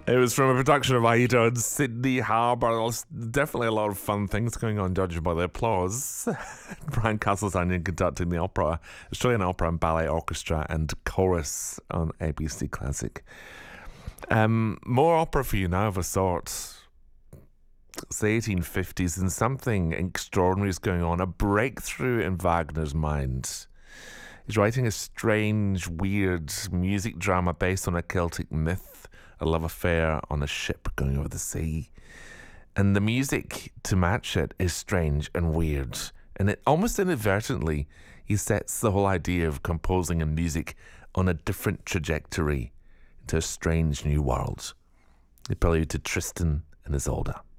It was from a production of Aida in Sydney Harbour. There's definitely a lot of fun things going on, judging by the applause. Brian Castlesanian conducting the opera, Australian Opera and Ballet Orchestra and Chorus on ABC Classic. More opera for you now of a sort. It's the 1850s and something extraordinary is going on. A breakthrough in Wagner's mind. He's writing a strange, weird music drama based on a Celtic myth, a love affair on a ship going over the sea. And the music to match it is strange and weird. And it almost inadvertently, he sets the whole idea of composing and music on a different trajectory into a strange new world. The prelude to Tristan and Isolde.